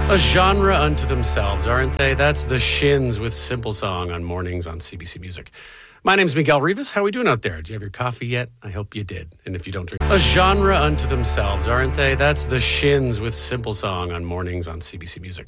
A genre unto themselves, aren't they? That's the Shins with Simple Song on Mornings on CBC Music. My name's Miguel Rivas. How are we doing out there? Did you have your coffee yet? I hope you did. And if you don't drink... A genre unto themselves, aren't they? That's the Shins with Simple Song on Mornings on CBC Music.